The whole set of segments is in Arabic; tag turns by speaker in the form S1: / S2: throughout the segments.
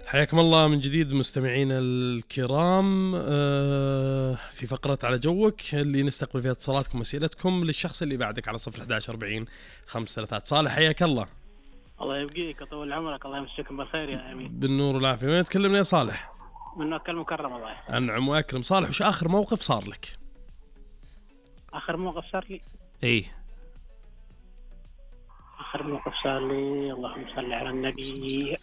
S1: حياكم الله من جديد مستمعينا الكرام في فقرة على جوك اللي نستقبل فيها اتصالاتكم وأسئلتكم للشخص اللي بعدك على 01140 533. صالح حياك الله.
S2: الله يبقيك ويطول عمرك، الله يمسككم بالخير يا امين.
S1: بالنور والعافية. وين تكلمنا يا صالح؟
S2: من مكة المكرمة. الله
S1: أنعم وأكرم. صالح وش آخر موقف صار لك؟
S2: آخر موقف صار لي؟
S1: إيه
S2: آخر موقف صار لي، اللهم صل على النبي.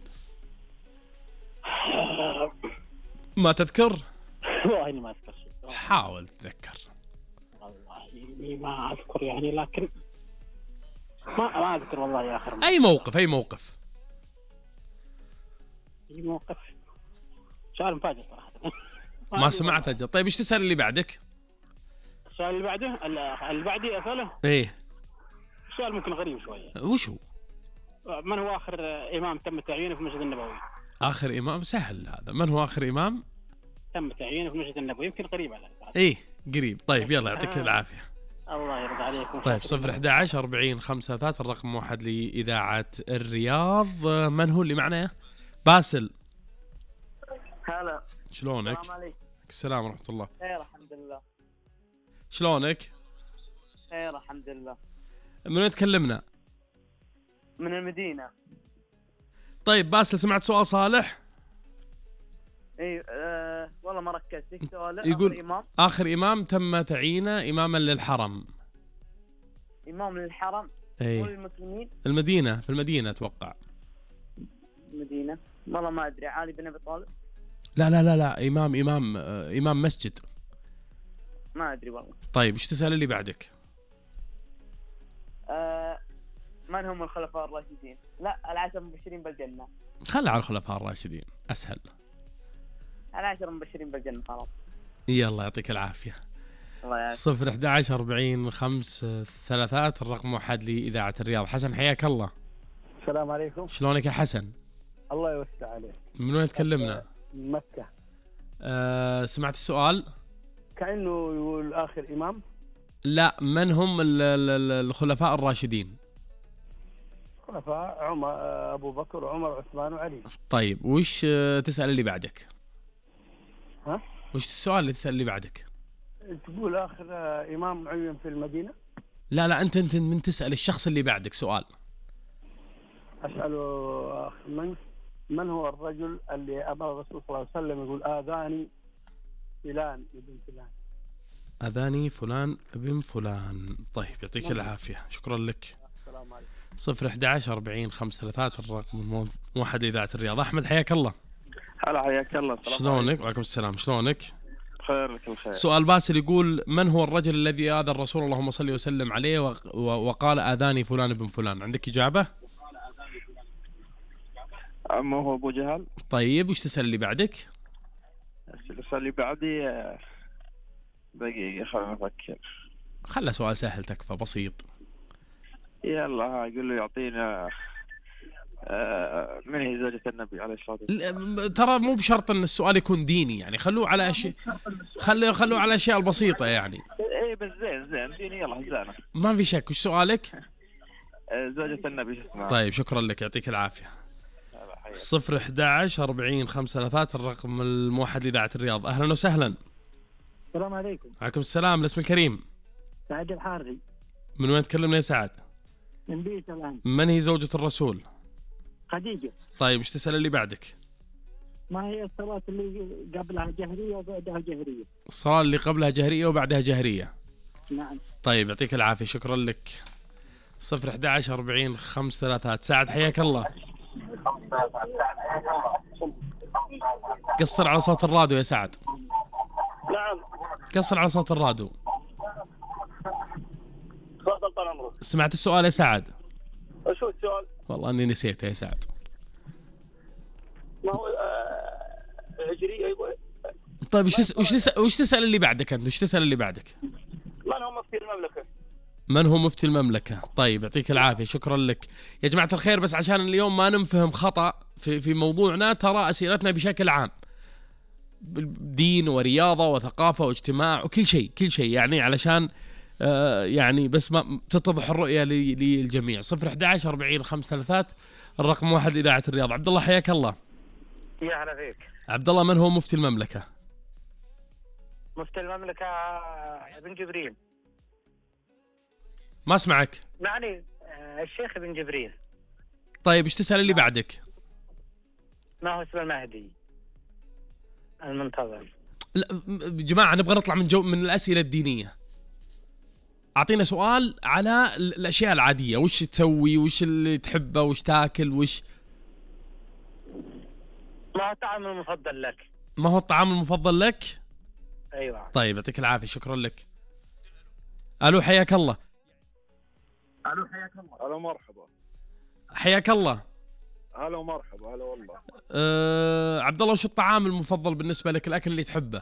S1: ما تذكر؟
S2: والله إني ما أذكر شيء.
S1: حاول تذكر.
S2: والله إني ما أذكر يعني، لكن ما أذكر والله يا آخر موقف.
S1: أي موقف أي موقف.
S2: أي موقف. سؤال مفاجئ صراحة.
S1: ما سمعت أجل. طيب إيش تسأل اللي بعدك؟
S2: السؤال اللي بعده اللي بعدي أسأله.
S1: إيه
S2: سؤال ممكن غريب شوية.
S1: وشو؟
S2: من هو آخر إمام تم تعيينه في المسجد النبوي؟
S1: آخر إمام سهل هذا. من هو آخر إمام
S2: تم تعيينه في المسجد النبوي؟ يمكن قريب على بعض.
S1: إيه قريب. طيب يلا يعطيك العافية.
S2: الله يرضى عليكم.
S1: طيب 01140 533 الرقم موحد لإذاعة الرياض. من هو اللي معنا؟ باسل.
S3: هلا
S1: شلونك؟
S3: السلام عليكم.
S1: السلام ورحمة الله.
S3: خير الحمد لله.
S1: شلونك؟
S3: خير الحمد لله.
S1: من وين تكلمنا؟
S3: من المدينة.
S1: طيب باسل سمعت سؤال صالح؟
S3: اي والله ما ركزت. ايش سؤاله؟
S1: يقول
S3: إمام؟
S1: آخر إمام تم تعيينه إماما للحرم.
S3: إمام للحرم.
S1: اي
S3: والمسلمين.
S1: المدينة، في المدينة أتوقع.
S3: المدينة والله ما أدري. علي بن أبي طالب.
S1: لا إمام مسجد.
S3: ما أدري والله.
S1: طيب إيش تسأل اللي بعدك؟
S3: من هم الخلفاء الراشدين؟ لا، العشر المبشرين بالجنة.
S1: خلى على الخلفاء الراشدين أسهل.
S3: العشر المبشرين بالجنة خلاص.
S1: يلا يعطيك العافية.
S3: الله يعافيك.
S1: 01140 533 الرقم موحد لإذاعة الرياض. حسن حياك الله.
S4: السلام عليكم.
S1: شلونك يا حسن؟
S4: الله يوسع عليك.
S1: من وين تكلمنا؟
S4: من مكة.
S1: سمعت السؤال؟
S4: كأنه يقول آخر إمام.
S1: لا، من هم الخلفاء الراشدين؟
S4: خلفاء عمر، أبو بكر وعمر وعثمان وعلي.
S1: طيب وش تسأل اللي بعدك؟
S4: ها؟
S1: وش السؤال اللي تسأل اللي بعدك؟
S4: تقول آخر إمام عين في المدينة.
S1: لا أنت من تسأل الشخص اللي بعدك سؤال.
S4: أسأله من هو الرجل اللي أمر الرسول صلى الله عليه وسلم يقول آذاني فلان ابن فلان.
S1: أذاني فلان ابن فلان. طيب يعطيك العافية، شكرا لك.
S4: السلام عليكم.
S1: 01140 533 الرقم موحد لإذاعة الرياض. أحمد حياك الله.
S5: هلا حياك الله.
S1: شلونك؟ وعليكم السلام. شلونك؟
S5: خير لك الخير.
S1: سؤال باسل يقول من هو الرجل الذي آذى الرسول اللهم صل وسلم عليه وقال آذاني فلان ابن فلان؟ عندك إجابة؟
S5: أما هو أبو جهل.
S1: طيب وش تسأل اللي بعدك؟
S5: السؤال اللي بعدي دقيقة خلينا نفكر.
S1: خلى سؤال سهل تكفى بسيط.
S5: يلا يقول له يعطينا من هي زوجة النبي عليه الصلاة والسلام.
S1: ترى مو بشرط ان السؤال يكون ديني، يعني خلوه على اشياء، خلوه على الاشياء البسيطة يعني.
S5: ايه بس زين ديني. يلا زينة
S1: ما في شك. وش سؤالك؟
S5: زوجة النبي شو اسمها؟
S1: طيب شكرا لك يعطيك العافية. 01140 533 الرقم الموحد لإذاعة الرياض. أهلا وسهلا.
S4: السلام عليكم.
S1: عليكم السلام. الاسم الكريم؟
S4: سعد الحارثي.
S1: من وين تكلمنا يا سعد؟
S4: من بيت الآن.
S1: من هي زوجة الرسول؟
S4: خديجة.
S1: طيب وش تسأل اللي بعدك؟
S4: ما هي الصلاة اللي قبلها جهرية وبعدها جهرية؟
S1: الصلاة اللي قبلها جهرية وبعدها جهرية.
S4: نعم.
S1: طيب يعطيك العافية، شكرا لك. 01140 533. سعد حياك الله. قصر على صوت الراديو يا سعد.
S4: نعم.
S1: قصر على صوت الراديو.
S4: تفضل طال عمرك.
S1: سمعت السؤال يا سعد؟
S4: شو السؤال؟
S1: والله اني نسيته يا سعد.
S4: ما هو هجرية يقول.
S1: طيب وش تسأل اللي بعدك انت؟ وش تسأل اللي بعدك؟
S4: من هو مفتي المملكة؟
S1: من هو مفتي المملكة؟ طيب يعطيك العافية، شكرا لك. يا جماعة الخير بس عشان اليوم ما ننفهم خطأ في موضوعنا، ترى أسئلتنا بشكل عام دين ورياضة وثقافة واجتماع وكل شيء يعني علشان يعني بس ما تتضح الرؤية للجميع. 01140 533 الرقم موحد لإذاعة الرياض. عبد الله حياك الله.
S4: يا هلا فيك.
S1: عبد الله، من هو مفتي المملكة؟
S4: مفتي المملكة ابن جبريل.
S1: ما اسمعك.
S4: معني الشيخ ابن جبريل.
S1: طيب ايش تسأل اللي بعدك؟
S4: ما هو اسم المهدي المنتظر؟
S1: لا جماعة، نبغى نطلع من الأسئلة الدينية. أعطينا سؤال على الأشياء العادية، وش تسوي، وش اللي تحبه، وش تاكل، وش
S4: ما هو الطعام المفضل لك؟
S1: ما هو الطعام المفضل لك؟
S4: ايوه.
S1: طيب يعطيك العافية، شكرا لك. ألو حياك الله.
S5: هلا مرحبا.
S1: حياك الله.
S5: هلا ومرحبا. هلا والله.
S1: عبد الله، وش الطعام المفضل بالنسبة لك، الأكل اللي تحبه؟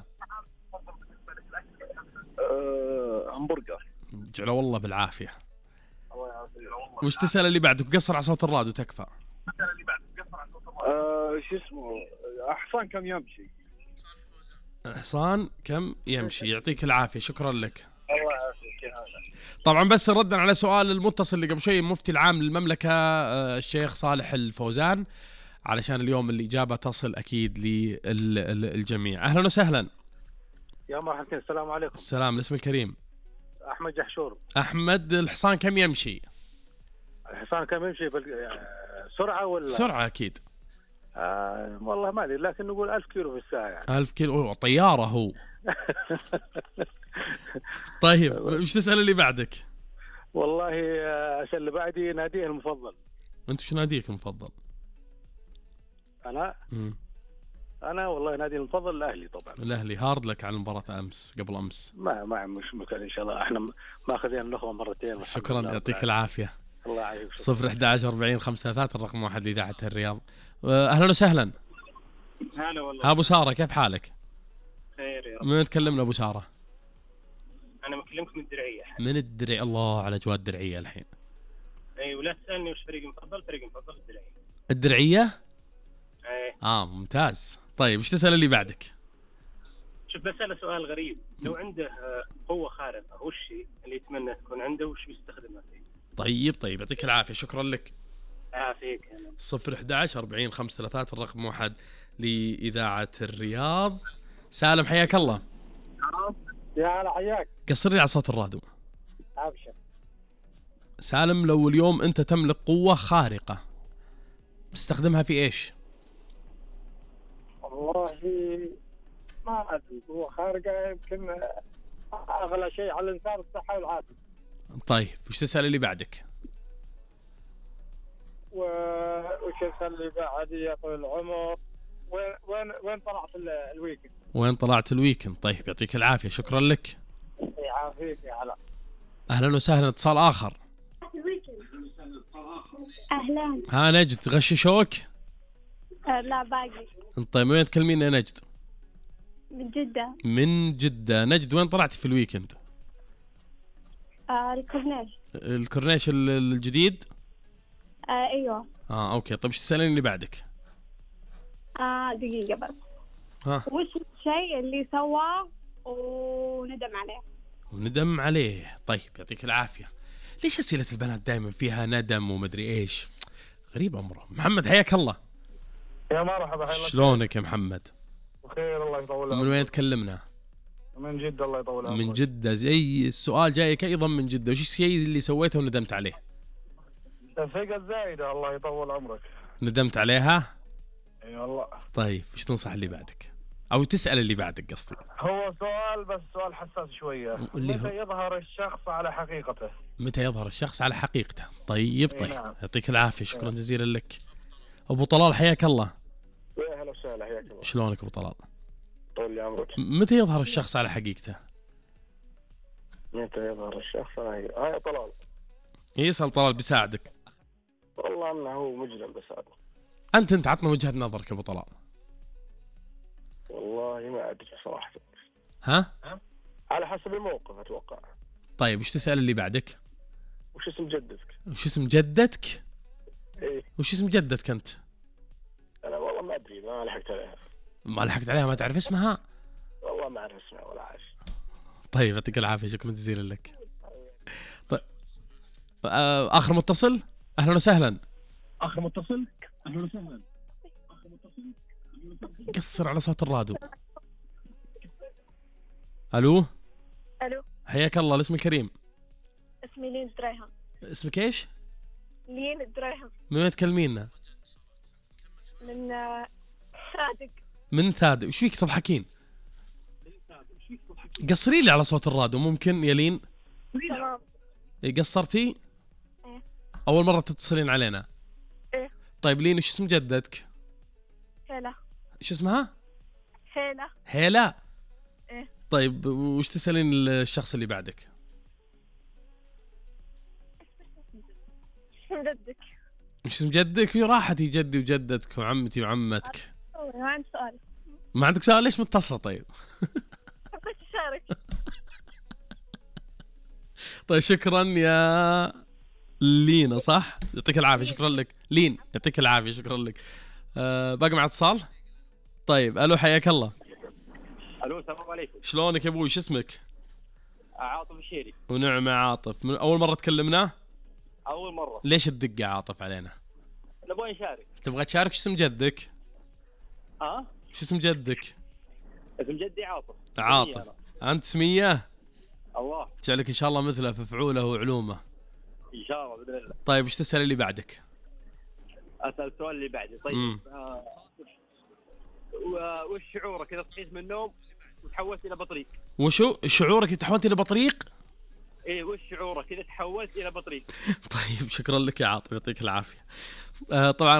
S5: همبرجر.
S1: جعله والله بالعافية. وش تسأل اللي بعدك؟ قصر على صوت الراديو تكفى.
S5: شو اسمه؟ حصان كم يمشي؟
S1: حصان كم يمشي؟ يعطيك العافية، شكرا لك.
S5: الله يعافيك.
S1: طبعا بس ردا على سؤال المتصل اللي قبل شوي، مفتي العام للمملكة الشيخ صالح الفوزان، علشان اليوم الإجابة تصل أكيد للجميع. أهلا وسهلا.
S4: يا مرحبا، السلام عليكم.
S1: السلام، الاسم الكريم؟
S4: احمد جحشور.
S1: أحمد، الحصان كم يمشي؟
S4: الحصان كم يمشي بالسرعة ولا؟
S1: سرعة أكيد.
S4: والله ما ادري، لكن نقول 1000 كيلو في الساعة يعني.
S1: 1000 كيلو؟ أوه، طيارة هو. طيب وش تسأل اللي بعدك؟
S4: والله عشان اللي بعدي ناديه المفضل.
S1: أنت شو ناديك المفضل؟
S4: أنا والله نادي المفضل الأهلي طبعا.
S1: الأهلي. هارد لك على المباراة أمس قبل أمس.
S4: ما مش مكان إن شاء الله، إحنا ما أخذنا النخوة مرتين.
S1: شكرا، يعطيك العافية.
S4: الله يعافيك.
S1: 011 40 5 الرقم 1 لإذاعة الرياض. أهلا وسهلا.
S6: هلا والله.
S1: أبو سارة، كيف حالك؟
S6: خير يا رب.
S1: من تكلمنا أبو سارة؟
S6: أنا مكلمك من الدرعية.
S1: من الدرعية. الله على أجواء الدرعية الحين.
S6: أي، ولا تسألني وش فريقي المفضل. فريقي المفضل الدرعية.
S1: الدرعية؟
S6: أي.
S1: ممتاز. طيب وش تسأل اللي بعدك؟
S6: شوف، بسأله سؤال غريب. لو عنده قوة خارقة، وش الشيء اللي يتمنى تكون عنده وش بيستخدمها فيه؟
S1: طيب يعطيك العافية، شكرا لك.
S6: عافيك.
S1: 011 40 5 الرقم 1 لإذاعة الرياض. سالم، حياك الله.
S4: يا هلا، حياك.
S1: قصر لي على صوت الراديو.
S4: أبشر.
S1: سالم، لو اليوم أنت تملك قوة خارقة تستخدمها في إيش؟
S4: والله ما أدري، قوة خارقة يمكن أغلى شيء على الإنسان الصحة والعافية.
S1: طيب وش تسأل اللي بعدك؟
S4: وش يسأل اللي بعد يا طويل العمر؟ وين طلعت الويكند؟
S1: وين طلعت الويكند؟ طيب يعطيك العافية، شكرا لك.
S4: يعافيك يا هلا.
S1: أهلا وسهلا. اتصال آخر.
S7: أهلا.
S1: ها نجد، غششوك؟
S7: لا باقي.
S1: طيب وين تكلمين يا نجد؟
S7: من جدة.
S1: من جدة. نجد، وين طلعتي في الويكند؟
S7: الكورنيش.
S1: الكورنيش الجديد؟
S7: أيوه.
S1: أوكي. طيب وش تسألين اللي بعدك؟
S7: دقيقة بس.
S1: ها.
S7: وش الشيء اللي سواه وندم عليه؟
S1: وندم عليه. طيب يعطيك العافية. ليش أسئلة البنات دائما فيها ندم ومدري إيش؟ غريب أمره. محمد، حياك الله.
S4: يا مرحبا.
S1: شلونك يا محمد؟
S4: بخير، الله يطول عمرك.
S1: من وين تكلمنا؟
S4: من جدة، الله يطول عمرك.
S1: من جدة. زي السؤال جايك أيضا من جدة. وش الشيء اللي سويته وندمت عليه؟
S4: الثقة الزايدة، الله يطول عمرك.
S1: ندمت عليها؟
S4: اي والله.
S1: طيب وش تنصح اللي بعدك؟ أو تسأل اللي بعدك قصدي.
S4: هو سؤال، بس سؤال حساس شوية.
S1: اللي هو
S4: متى يظهر الشخص على حقيقته؟
S1: متى يظهر الشخص على حقيقته؟ طيب.
S4: نعم.
S1: يعطيك العافية، شكرا جزيلا لك. أبو طلال، حياك الله.
S4: يا هلا وسهلا، حياك الله.
S1: شلونك أبو طلال؟
S4: طول لي عمرك.
S1: متى يظهر الشخص على حقيقته؟
S4: متى يظهر الشخص على حقيقته؟ يا طلال.
S1: يسأل طلال بيساعدك.
S4: والله انه هو مجرم بس هذا.
S1: أنت عطنا وجهة نظرك أبو طلال.
S4: والله ما ادري صراحة.
S1: ها؟
S4: على حسب الموقف اتوقع.
S1: طيب وش تسأل اللي بعدك؟
S4: وش اسم جدتك؟
S1: وش اسم جدتك؟
S4: ايه.
S1: وش اسم جدتك أنت؟
S4: انا والله ما ادري، ما لحقت عليها.
S1: ما لحقت عليها؟ ما تعرف اسمها؟
S4: والله ما اعرف اسمها ولا عايش.
S1: طيب يعطيك العافية، شكرا جزيلا لك. طيب آخر متصل. أهلا وسهلا.
S6: آخر متصل. أهلا وسهلا.
S1: قصر على صوت الراديو. الو
S7: الو،
S1: حياك الله، الاسم الكريم.
S7: اسمي لين دريهم.
S1: اسمك ايش؟
S7: لين دريهم
S1: من وين تكلمينا؟
S7: من صادق.
S1: من ثادي. وش فيك تضحكين؟ قصري لي على صوت الراديو ممكن يا لين.
S7: تمام.
S1: قصرتي؟
S7: إيه.
S1: اول مرة تتصلين علينا؟
S7: إيه.
S1: طيب لين وش اسم جدتك؟
S7: هلا.
S1: ايش اسمها؟
S7: هلا.
S1: هيلا.
S7: إيه.
S1: طيب وش تسألين الشخص اللي بعدك؟
S7: اسم جدك.
S1: وش اسم جدك؟ في راحتي جدي وجدتك وعمتي وعمتك.
S7: ما عندي سؤال.
S1: ما عندك سؤال؟ ليش متصلة طيب؟
S7: حبيت أشارك.
S1: طيب شكرا يا لينا. صح، يعطيك العافية، شكرا لك لين، يعطيك العافية، شكرا لك. باقي مع اتصال. طيب الو حياك الله.
S8: الو السلام عليكم.
S1: شلونك يا ابوي؟ شو اسمك؟
S8: عاطف الشيري.
S1: ونعم يا عاطف. من اول مرة تكلمنا؟
S8: اول مره.
S1: ليش الدق يا عاطف علينا؟
S8: نبغى نشارك.
S1: تبغى تشارك؟ شو اسم جدك؟ شو اسم جدك؟
S8: اسم جدي عاطف.
S1: عاطف. انت سمية؟
S8: الله
S1: جعلك ان شاء الله مثله في فعوله وعلومه.
S8: ان شاء الله باذن الله.
S1: طيب وش تسأل اللي بعدك؟
S8: اسال السؤال اللي بعده. طيب وش شعورك اذا صحيت من النوم وتحولت الى بطريق؟
S1: وشو شعورك اذا تحولت الى بطريق؟
S8: ايه وش شعورك اذا تحولت الى بطريق؟
S1: طيب شكرا لك يا عاطف، يعطيك العافيه. طبعا